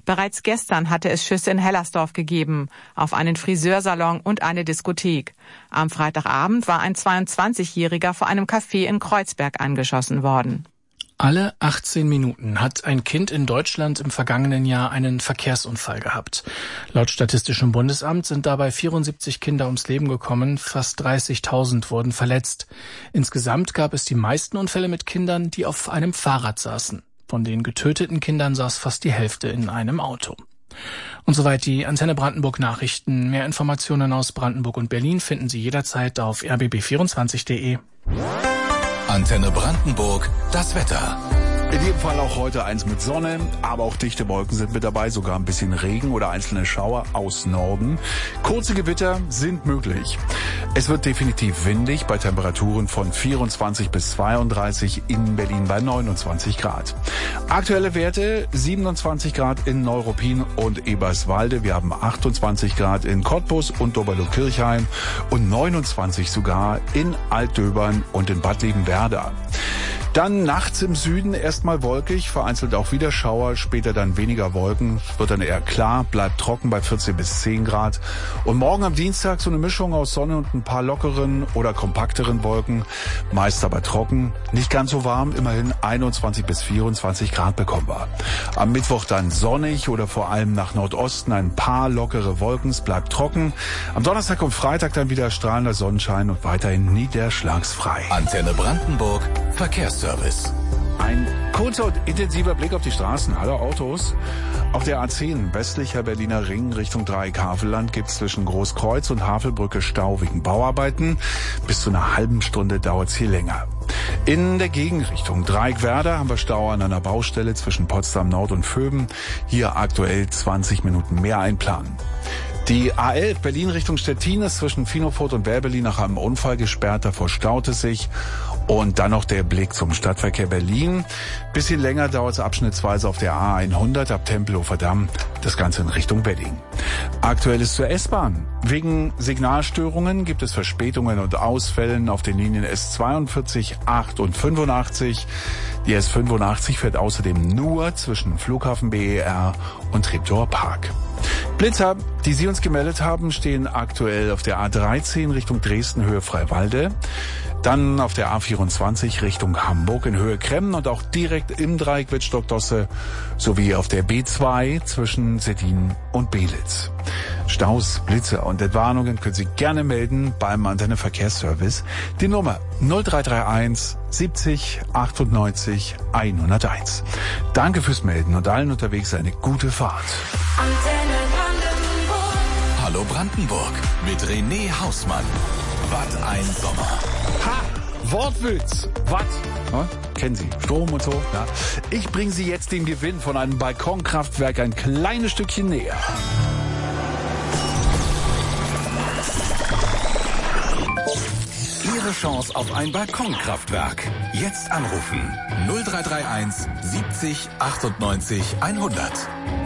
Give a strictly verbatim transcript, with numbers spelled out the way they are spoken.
Bereits gestern hatte es Schüsse in Hellersdorf gegeben, auf einen Friseursalon und eine Diskothek. Am Freitagabend war ein zweiundzwanzigjähriger vor einem Café in Kreuzberg angeschossen worden. Alle achtzehn Minuten hat ein Kind in Deutschland im vergangenen Jahr einen Verkehrsunfall gehabt. Laut Statistischem Bundesamt sind dabei vierundsiebzig Kinder ums Leben gekommen, fast dreißigtausend wurden verletzt. Insgesamt gab es die meisten Unfälle mit Kindern, die auf einem Fahrrad saßen. Von den getöteten Kindern saß fast die Hälfte in einem Auto. Und soweit die Antenne Brandenburg Nachrichten. Mehr Informationen aus Brandenburg und Berlin finden Sie jederzeit auf r b b vierundzwanzig punkt de. Antenne Brandenburg, das Wetter. In jedem Fall auch heute eins mit Sonne, aber auch dichte Wolken sind mit dabei, sogar ein bisschen Regen oder einzelne Schauer aus Norden. Kurze Gewitter sind möglich. Es wird definitiv windig bei Temperaturen von vierundzwanzig bis zweiunddreißig, in Berlin bei neunundzwanzig Grad. Aktuelle Werte siebenundzwanzig Grad in Neuruppin und Eberswalde. Wir haben achtundzwanzig Grad in Cottbus und Doberlo-Kirchheim und neunundzwanzig sogar in Altdöbern und in Bad Liebenwerda. Dann nachts im Süden erstmal wolkig, vereinzelt auch wieder Schauer, später dann weniger Wolken, wird dann eher klar, bleibt trocken bei vierzehn bis zehn Grad. Und morgen am Dienstag so eine Mischung aus Sonne und ein paar lockeren oder kompakteren Wolken, meist aber trocken, nicht ganz so warm, immerhin einundzwanzig bis vierundzwanzig Grad bekommen wir. Am Mittwoch dann sonnig oder vor allem nach Nordosten ein paar lockere Wolken, es bleibt trocken. Am Donnerstag und Freitag dann wieder strahlender Sonnenschein und weiterhin niederschlagsfrei. Antenne Brandenburg, Verkehrsservice. Ein kurzer und intensiver Blick auf die Straßen. Hallo Autos. Auf der A zehn westlicher Berliner Ring Richtung Dreieck-Havelland gibt es zwischen Großkreuz und Havelbrücke Stau wegen Bauarbeiten. Bis zu einer halben Stunde dauert es hier länger. In der Gegenrichtung Dreieck-Werder haben wir Stau an einer Baustelle zwischen Potsdam Nord und Vöben. Hier aktuell zwanzig Minuten mehr einplanen. Die A elf Berlin Richtung Stettin ist zwischen Finofurt und Bärbeli nach einem Unfall gesperrt, davor staut es sich. Und dann noch der Blick zum Stadtverkehr Berlin. Bisschen länger dauert es abschnittsweise auf der A hundert ab Tempelhofer Damm, das Ganze in Richtung Wedding. Aktuelles zur S-Bahn. Wegen Signalstörungen gibt es Verspätungen und Ausfällen auf den Linien S zweiundvierzig, acht und fünfundachtzig. Die S fünfundachtzig fährt außerdem nur zwischen Flughafen B E R und Treptower Park. Blitzer, die Sie uns gemeldet haben, stehen aktuell auf der A dreizehn Richtung Dresden Höhe Freiwalde. Dann auf der A vierundzwanzig Richtung Hamburg in Höhe Kremmen und auch direkt im Dreieck Wittstock-Dosse sowie auf der B zwei zwischen Seddin und Belitz. Staus, Blitze und Entwarnungen können Sie gerne melden beim Antenne Verkehrsservice. Die Nummer null drei drei eins siebzig achtundneunzig hunderteins. Danke fürs Melden und allen unterwegs eine gute Fahrt. Antenne Brandenburg. Hallo Brandenburg mit René Hausmann. Was ein Sommer. Ha! Wortwitz. Was? Ja, kennen Sie. Strom und so. Ja. Ich bringe Sie jetzt dem Gewinn von einem Balkonkraftwerk ein kleines Stückchen näher. Ihre Chance auf ein Balkonkraftwerk. Jetzt anrufen. null drei drei eins siebzig achtundneunzig hundert.